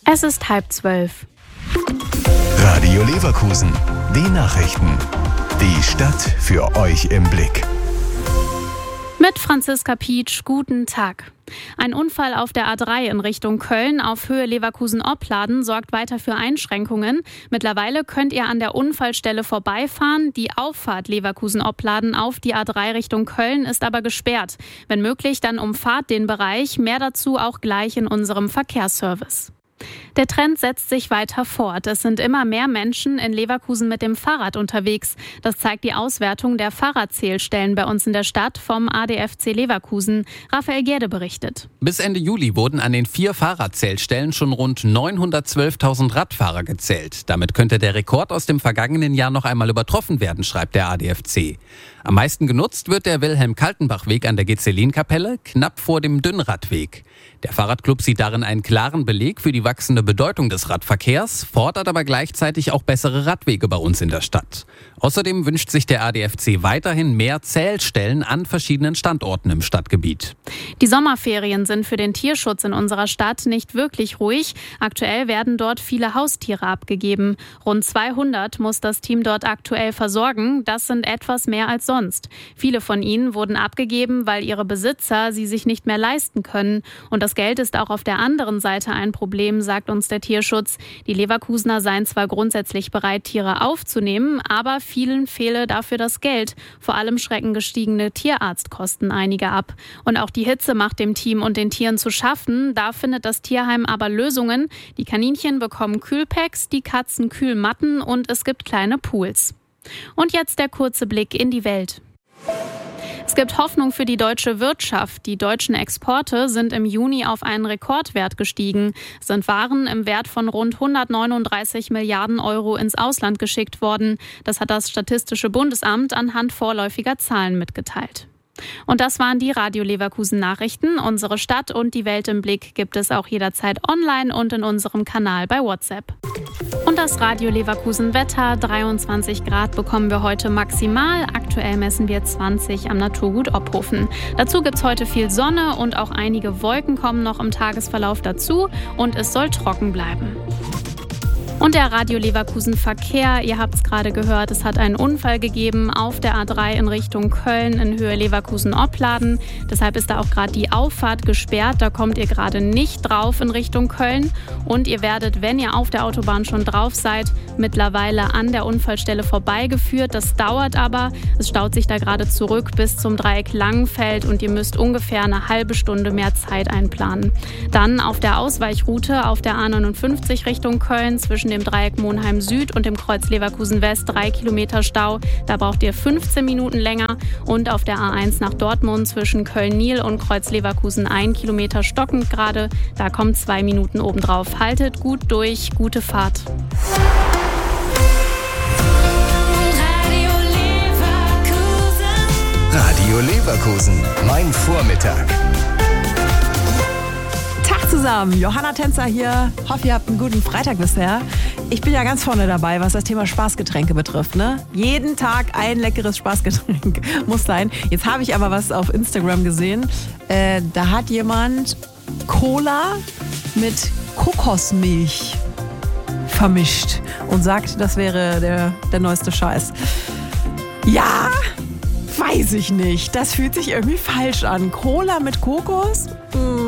Es ist 11:30. Radio Leverkusen, die Nachrichten. Die Stadt für euch im Blick. Mit Franziska Pietsch, guten Tag. Ein Unfall auf der A3 in Richtung Köln auf Höhe Leverkusen-Opladen sorgt weiter für Einschränkungen. Mittlerweile könnt ihr an der Unfallstelle vorbeifahren. Die Auffahrt Leverkusen-Opladen auf die A3 Richtung Köln ist aber gesperrt. Wenn möglich, dann umfahrt den Bereich. Mehr dazu auch gleich in unserem Verkehrsservice. Der Trend setzt sich weiter fort. Es sind immer mehr Menschen in Leverkusen mit dem Fahrrad unterwegs. Das zeigt die Auswertung der Fahrradzählstellen bei uns in der Stadt vom ADFC Leverkusen. Raphael Gerde berichtet. Bis Ende Juli wurden an den 4 Fahrradzählstellen schon rund 912.000 Radfahrer gezählt. Damit könnte der Rekord aus dem vergangenen Jahr noch einmal übertroffen werden, schreibt der ADFC. Am meisten genutzt wird der Wilhelm-Kaltenbach-Weg an der Gezellinkapelle, knapp vor dem Dünnradweg. Der Fahrradclub sieht darin einen klaren Beleg für die wachsende Bedeutung des Radverkehrs, fordert aber gleichzeitig auch bessere Radwege bei uns in der Stadt. Außerdem wünscht sich der ADFC weiterhin mehr Zählstellen an verschiedenen Standorten im Stadtgebiet. Die Sommerferien sind für den Tierschutz in unserer Stadt nicht wirklich ruhig. Aktuell werden dort viele Haustiere abgegeben. Rund 200 muss das Team dort aktuell versorgen. Das sind etwas mehr als sonst. Viele von ihnen wurden abgegeben, weil ihre Besitzer sie sich nicht mehr leisten können. Und das Geld ist auch auf der anderen Seite ein Problem, sagt uns der Tierschutz. Die Leverkusener seien zwar grundsätzlich bereit, Tiere aufzunehmen, aber vielen fehle dafür das Geld. Vor allem schrecken gestiegene Tierarztkosten einige ab. Und auch die Hitze macht dem Team und den Tieren zu schaffen. Da findet das Tierheim aber Lösungen. Die Kaninchen bekommen Kühlpacks, die Katzen Kühlmatten und es gibt kleine Pools. Und jetzt der kurze Blick in die Welt. Es gibt Hoffnung für die deutsche Wirtschaft. Die deutschen Exporte sind im Juni auf einen Rekordwert gestiegen. Es sind Waren im Wert von rund 139 Milliarden Euro ins Ausland geschickt worden. Das hat das Statistische Bundesamt anhand vorläufiger Zahlen mitgeteilt. Und das waren die Radio Leverkusen Nachrichten. Unsere Stadt und die Welt im Blick gibt es auch jederzeit online und in unserem Kanal bei WhatsApp. Und das Radio Leverkusen Wetter, 23 Grad bekommen wir heute maximal. Aktuell messen wir 20 am Naturgut Ophofen. Dazu gibt es heute viel Sonne und auch einige Wolken kommen noch im Tagesverlauf dazu und es soll trocken bleiben. Und der Radio Leverkusen Verkehr, ihr habt es gerade gehört, es hat einen Unfall gegeben auf der A3 in Richtung Köln in Höhe Leverkusen-Opladen. Deshalb ist da auch gerade die Auffahrt gesperrt, da kommt ihr gerade nicht drauf in Richtung Köln. Und ihr werdet, wenn ihr auf der Autobahn schon drauf seid, mittlerweile an der Unfallstelle vorbeigeführt. Das dauert aber, es staut sich da gerade zurück bis zum Dreieck Langenfeld und ihr müsst ungefähr eine halbe Stunde mehr Zeit einplanen. Dann auf der Ausweichroute auf der A59 Richtung Köln zwischen dem Dreieck Monheim Süd und dem Kreuz Leverkusen West 3 Kilometer Stau. Da braucht ihr 15 Minuten länger. Und auf der A1 nach Dortmund zwischen Köln-Niel und Kreuz Leverkusen 1 Kilometer stockend gerade. Da kommen 2 Minuten obendrauf. Haltet gut durch, gute Fahrt. Radio Leverkusen, mein Vormittag. Zusammen, Johanna Tänzer hier. Hoffe, ihr habt einen guten Freitag bisher. Ich bin ja ganz vorne dabei, was das Thema Spaßgetränke betrifft. Ne? Jeden Tag ein leckeres Spaßgetränk muss sein. Jetzt habe ich aber was auf Instagram gesehen. Da hat jemand Cola mit Kokosmilch vermischt und sagt, das wäre der neueste Scheiß. Ja, weiß ich nicht. Das fühlt sich irgendwie falsch an. Cola mit Kokos?